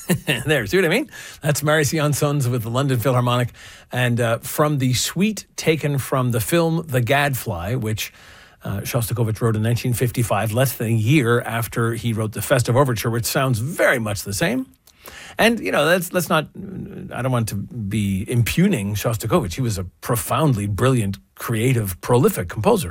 There, see what I mean? That's Marius Jansons with the London Philharmonic, and from the suite taken from the film The Gadfly, which Shostakovich wrote in 1955, less than a year after he wrote the Festive Overture, which sounds very much the same. And, let's not, I don't want to be impugning Shostakovich. He was a profoundly brilliant, creative, prolific composer.